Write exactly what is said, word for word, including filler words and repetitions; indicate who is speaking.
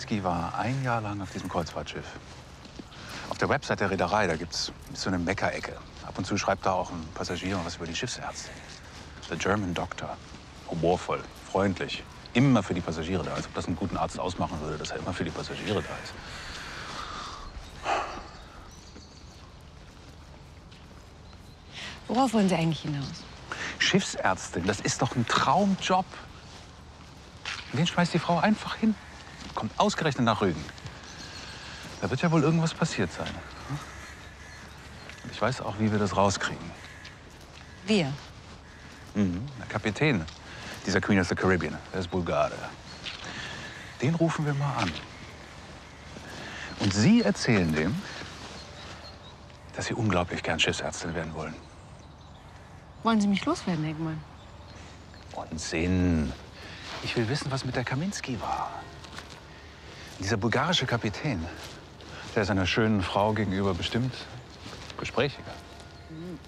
Speaker 1: Kaminski war ein Jahr lang auf diesem Kreuzfahrtschiff. Auf der Website der Reederei, da gibt's so eine Mecker-Ecke. Ab und zu schreibt da auch ein Passagier was über die Schiffsärztin. The German Doctor. Humorvoll, freundlich, immer für die Passagiere da. Als ob das einen guten Arzt ausmachen würde, dass er immer für die Passagiere da ist.
Speaker 2: Worauf wollen Sie eigentlich hinaus?
Speaker 1: Schiffsärztin, das ist doch ein Traumjob. Den schmeißt die Frau einfach hin. Kommt ausgerechnet nach Rügen. Da wird ja wohl irgendwas passiert sein. Und ich weiß auch, wie wir das rauskriegen.
Speaker 2: Wir?
Speaker 1: Mhm. Der Kapitän dieser Queen of the Caribbean, der ist Bulgare. Den rufen wir mal an. Und Sie erzählen dem, dass Sie unglaublich gern Schiffsärztin werden wollen.
Speaker 2: Wollen Sie mich loswerden, Eggmann?
Speaker 1: Unsinn. Ich will wissen, was mit der Kaminski war. Dieser bulgarische Kapitän, der ist einer schönen Frau gegenüber bestimmt gesprächiger.
Speaker 2: Mhm.